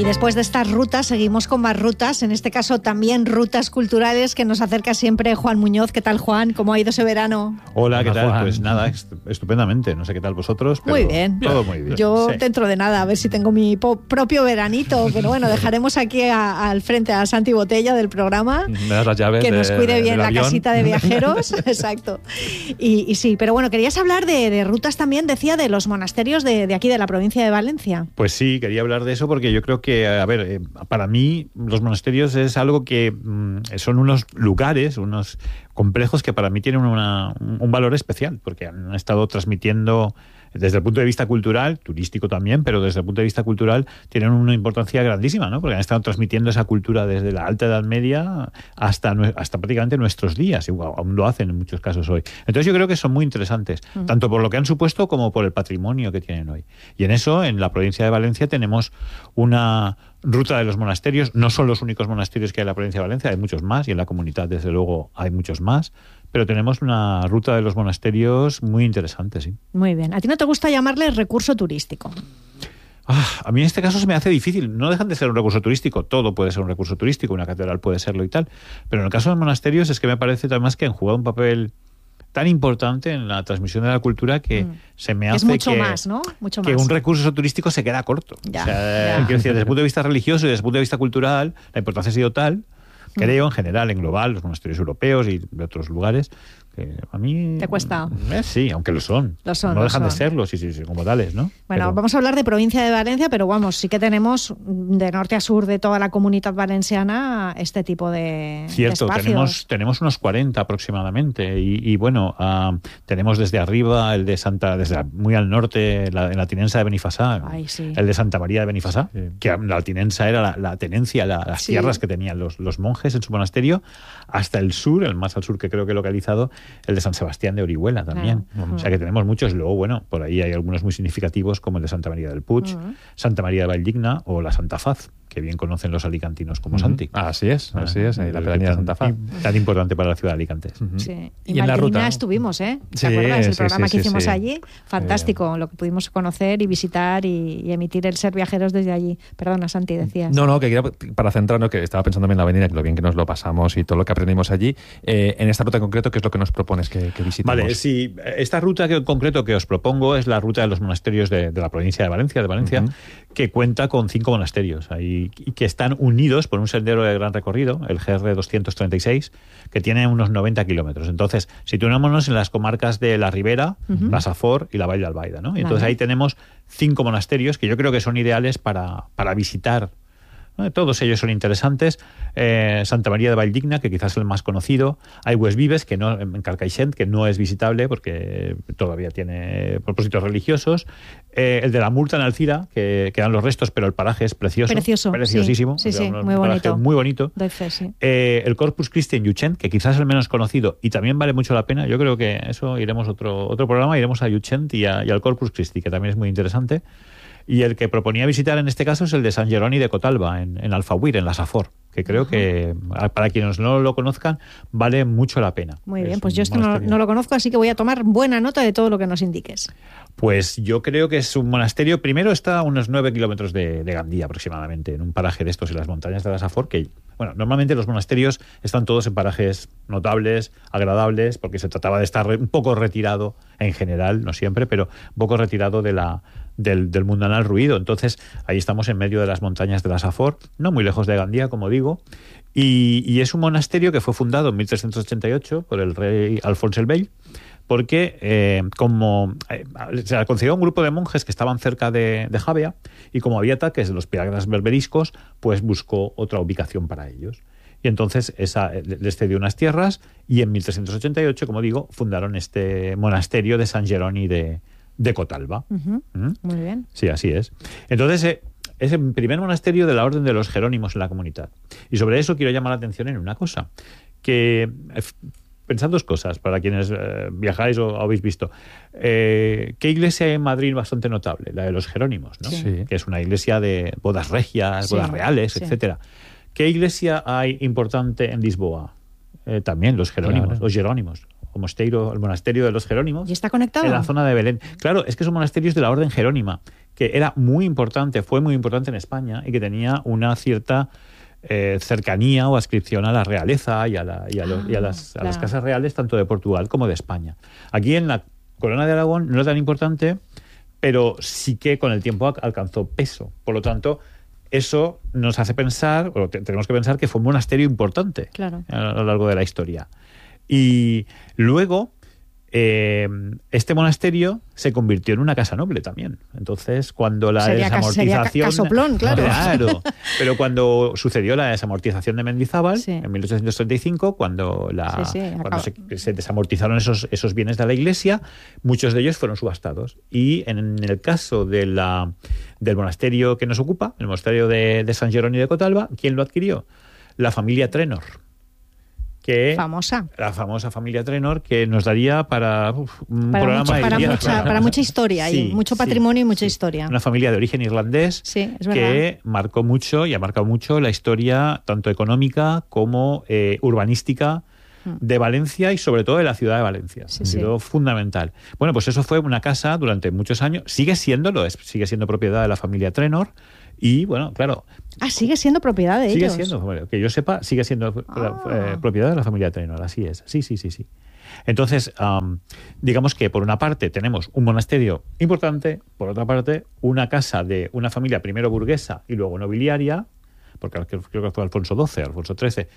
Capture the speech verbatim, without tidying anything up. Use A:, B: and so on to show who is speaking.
A: después de estas rutas seguimos con más rutas, en este caso también rutas culturales que nos acerca siempre Juan Muñoz. ¿Qué tal, Juan? ¿Cómo ha ido ese verano?
B: Hola, ¿qué
C: Hola,
B: tal?
C: Juan.
B: Pues nada, estupendamente. No sé qué tal vosotros, pero
A: Muy bien.
B: todo muy bien.
A: Yo
B: Sí.
A: dentro de nada, a ver si tengo mi po- propio veranito, pero bueno, dejaremos aquí a- al frente a Santi Botella del programa.
C: Me das las llaves
A: Que nos
C: de-
A: cuide bien
C: del
A: la
C: avión.
A: casita de viajeros. Exacto. Y, y sí, pero bueno, querías hablar de, de rutas también, decía, de los monasterios de, de aquí, de la provincia de Valencia.
B: Pues sí, quería hablar de eso porque yo creo que, a ver, eh, para mí los monasterios es algo que mm, son unos lugares, unos complejos que para mí tienen una, un valor especial, porque han estado transmitiendo desde el punto de vista cultural, turístico también, pero desde el punto de vista cultural tienen una importancia grandísima, ¿no? Porque han estado transmitiendo esa cultura desde la Alta Edad Media hasta, nue- hasta prácticamente nuestros días, y aún lo hacen en muchos casos hoy. Entonces yo creo que son muy interesantes, uh-huh. tanto por lo que han supuesto como por el patrimonio que tienen hoy. Y en eso, en la provincia de Valencia, tenemos una ruta de los monasterios. No son los únicos monasterios que hay en la provincia de Valencia, hay muchos más, y en la comunidad, desde luego, hay muchos más. Pero tenemos una ruta de los monasterios muy interesante, sí.
A: Muy bien. ¿A ti no te gusta llamarle recurso turístico?
B: Ah, a mí en este caso se me hace difícil. No dejan de ser un recurso turístico. Todo puede ser un recurso turístico, una catedral puede serlo y tal. Pero en el caso de los monasterios es que me parece además que han jugado un papel tan importante en la transmisión de la cultura que mm. se me hace
A: es mucho
B: que,
A: más, ¿no? Mucho
B: que
A: más.
B: un recurso turístico se queda corto.
A: Ya,
B: o sea,
A: ya.
B: Quiero decir, desde el punto de vista religioso y desde el punto de vista cultural, la importancia ha sido tal, creo, en general, en global, los monasterios europeos y de otros lugares, que a mí...
A: ¿Te cuesta?
B: Eh, sí, aunque lo son.
A: Lo son
B: no
A: lo
B: dejan
A: son.
B: de serlo, sí, sí, sí, como tales, ¿no?
A: Bueno,
B: Pero...
A: vamos a hablar de provincia de Valencia, pero vamos, sí que tenemos de norte a sur de toda la comunidad valenciana este tipo de,
B: Cierto,
A: de espacios.
B: tenemos, tenemos unos cuarenta aproximadamente y, y bueno, uh, tenemos desde arriba el de Santa, desde muy al norte, la, la tinensa de Benifasá,
A: Ay, sí.
B: el de Santa María de Benifasá,
C: sí.
B: que la tinensa era la, la tenencia, la, las
A: sí.
B: tierras que tenían los, los monjes en su monasterio, hasta el sur, el más al sur que creo que he localizado, el de San Sebastián de Orihuela también.
A: Uh-huh.
B: O sea que tenemos muchos. Luego, bueno, por ahí hay algunos muy significativos como el de Santa María del Puig, uh-huh. Santa María de Valldigna o la Santa Faz, que bien conocen los alicantinos como uh-huh. Santi.
C: Así es, así es, ahí la pedanía de Santa Faz.
B: Tan importante para la ciudad de Alicante.
A: Uh-huh. Sí. Y,
C: y en la ruta, ¿no?
A: estuvimos, ¿eh? ¿Te
C: sí,
A: acuerdas? El
C: sí,
A: programa
C: sí,
A: que
C: sí,
A: hicimos
C: sí.
A: allí, fantástico, eh. lo que pudimos conocer y visitar y, y emitir el Ser Viajeros desde allí. Perdona, Santi, decías.
C: No, no, que quería, para centrarnos, que estaba pensando en la avenida, que lo bien que nos lo pasamos y todo lo que aprendimos allí, eh, en esta ruta en concreto, ¿qué es lo que nos propones que, que visitemos?
B: Vale, sí, esta ruta que, en concreto que os propongo es la ruta de los monasterios de, de la provincia de Valencia, de Valencia, uh-huh. que cuenta con cinco monasterios ahí, y que están unidos por un sendero de gran recorrido, el G R doscientos treinta y seis, que tiene unos noventa kilómetros. Entonces, situémonos en las comarcas de la Ribera, uh-huh. la Safor y la Vall d'Albaida, ¿no? Y entonces vale. ahí tenemos cinco monasterios que yo creo que son ideales para, para visitar. ¿no? Todos ellos son interesantes. Eh, Santa María de Valldigna, que quizás es el más conocido. Aigües-Vives, que no, en Carcaixent, que no es visitable porque todavía tiene propósitos religiosos. Eh, el de la Murta en Alcira, que quedan los restos, pero el paraje es precioso.
A: Precioso.
B: Preciosísimo.
A: Sí, sí,
B: o sea,
A: sí
B: un,
A: muy
B: un
A: bonito.
B: Muy bonito.
A: Doy fe, sí.
B: Eh, el Corpus Christi en Llutxent, que quizás es el menos conocido y también vale mucho la pena. Yo creo que eso iremos otro, otro programa, iremos a Llutxent y, a, y al Corpus Christi, que también es muy interesante. Y el que proponía visitar en este caso es el de San Jeroni de Cotalba, en, en Alfahuir, en la Safor, que creo uh-huh. que para quienes no lo conozcan vale mucho la pena.
A: Muy bien, es pues yo esto no, no lo conozco, así que voy a tomar buena nota de todo lo que nos indiques.
B: Pues yo creo que es un monasterio, primero está a unos nueve kilómetros de, de Gandía aproximadamente, en un paraje de estos en las montañas de la Safor, que bueno, normalmente los monasterios están todos en parajes notables, agradables, porque se trataba de estar un poco retirado en general, no siempre, pero un poco retirado de la Del, del mundanal ruido. Entonces, ahí estamos en medio de las montañas de la Safor, no muy lejos de Gandía, como digo, y, y es un monasterio que fue fundado en mil trescientos ochenta y ocho por el rey Alfons el Vell, porque eh, como eh, se concedió a un grupo de monjes que estaban cerca de, de Javea, y como había ataques de los piratas berberiscos, pues buscó otra ubicación para ellos. Y entonces esa, les cedió unas tierras, y en mil trescientos ochenta y ocho, como digo, fundaron este monasterio de San Jeroni de de Cotalba.
A: Uh-huh. ¿Mm? Muy bien.
B: Sí, así es. Entonces, eh, es el primer monasterio de la Orden de los Jerónimos en la comunidad. Y sobre eso quiero llamar la atención en una cosa. Que, eh, pensad dos cosas, para quienes eh, viajáis o habéis visto. Eh, ¿Qué iglesia hay en Madrid bastante notable? La de los Jerónimos, ¿no?
C: Sí.
B: Que es una iglesia de bodas regias,
A: sí,
B: bodas reales,
A: sí.
B: etcétera. ¿Qué iglesia hay importante en Lisboa? Eh, también los Jerónimos, claro. los Jerónimos. o mosteiro, el monasterio de los Jerónimos.
A: ¿Y está conectado?
B: En la zona de Belén. Claro, es que son monasterios de la Orden Jerónima, que era muy importante, fue muy importante en España y que tenía una cierta eh, cercanía o adscripción a la realeza y a, la, y a, los,
A: Ah,
B: y a, las, a
A: claro.
B: las casas reales tanto de Portugal como de España. Aquí en la Corona de Aragón no era tan importante, pero sí que con el tiempo alcanzó peso. Por lo tanto, eso nos hace pensar, o te, tenemos que pensar que fue un monasterio importante
A: Claro.
B: a lo largo de la historia. Y luego, eh, este monasterio se convirtió en una casa noble también. Entonces, cuando la
A: Sería ca- sería
B: desamortización...
A: ca- casoplón, claro.
B: Claro. Pero cuando sucedió la desamortización de Mendizábal,
A: Sí.
B: en mil ochocientos treinta y cinco, cuando, la,
A: Sí, sí,
B: cuando
A: acaba-
B: se, se desamortizaron esos, esos bienes de la Iglesia, muchos de ellos fueron subastados. Y en el caso de la, del monasterio que nos ocupa, el monasterio de, de San Jerónimo de Cotalba, ¿quién lo adquirió? La familia Trenor. Que,
A: Famosa.
B: La famosa familia Trenor, que nos daría para uf, un
A: Para,
B: programa
A: mucho-
B: de
A: para,
B: días,
A: mucha,
B: claro.
A: para mucha historia,
B: Sí,
A: y mucho
B: sí,
A: patrimonio y mucha
B: sí.
A: historia.
B: Una familia de origen irlandés
A: Sí, es verdad.
B: que marcó mucho y ha marcado mucho la historia tanto económica como eh, urbanística de Valencia y sobre todo de la ciudad de Valencia.
A: Sí,
B: ha sido
A: sí.
B: fundamental. Bueno, pues eso fue una casa durante muchos años, sigue siéndolo, es, sigue siendo propiedad de la familia Trenor y bueno, claro,
A: Ah, sigue siendo propiedad de
B: sigue
A: ellos.
B: siendo, bueno, que yo sepa, sigue siendo
A: Ah.
B: eh, propiedad de la familia Trenor, así es. Sí, sí, sí, sí. Entonces, um, digamos que por una parte tenemos un monasterio importante, por otra parte una casa de una familia primero burguesa y luego nobiliaria, porque creo creo que fue Alfonso doce, Alfonso trece,